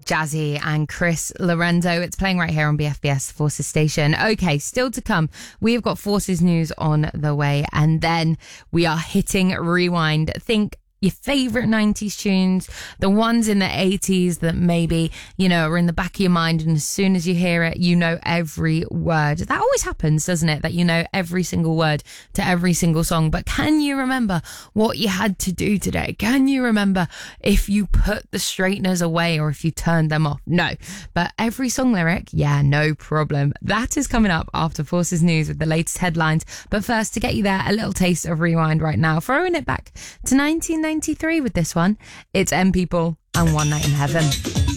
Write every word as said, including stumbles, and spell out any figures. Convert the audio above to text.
Jazzy and Chris Lorenzo. It's playing right here on B F B S Forces Station. Okay, still to come. We've got Forces news on the way, and then we are hitting rewind. Think your favourite nineties tunes, the ones in the eighties that maybe, you know, are in the back of your mind, and as soon as you hear it, you know every word. That always happens, doesn't it? That you know every single word to every single song. But can you remember what you had to do today? Can you remember if you put the straighteners away or if you turned them off? No. But every song lyric, yeah, no problem. That is coming up after Forces News with the latest headlines. But first, to get you there, a little taste of Rewind right now. Throwing it back to nineteen ninety-three with this one. It's M People and One Night in Heaven.